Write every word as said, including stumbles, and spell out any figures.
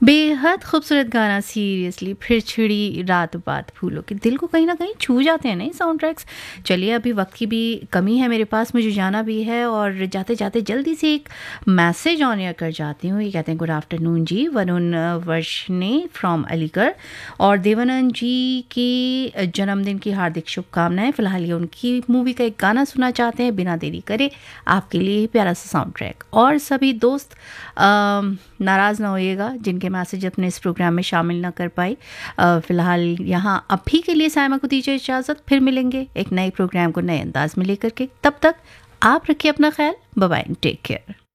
बेहद खूबसूरत गाना सीरियसली। फिर छिड़ी रात बात फूलों की, दिल को कहीं ना कहीं छू जाते हैं नहीं साउंड ट्रैक्स। चलिए अभी वक्त की भी कमी है मेरे पास, मुझे जाना भी है और जाते जाते जल्दी से एक मैसेज ऑन एयर कर जाती हूँ। ये कहते हैं good afternoon ji, Varun वर्षने from Aligarh, और देवानंद जी की जन्मदिन की हार्दिक शुभकामनाएं। फिलहाल ये उनकी मूवी का एक गाना सुनना चाहते हैं, बिना देरी करे आपके लिए प्यारा सा साउंड ट्रैक। और सभी दोस्त नाराज़ ना होइएगा जिनके मैसेज अपने इस प्रोग्राम में शामिल ना कर पाई। फ़िलहाल यहाँ अभी के लिए सायमा को दीजिए इजाज़त, फिर मिलेंगे एक नए प्रोग्राम को नए अंदाज में लेकर के। तब तक आप रखिए अपना ख्याल, बाय बाय, टेक केयर।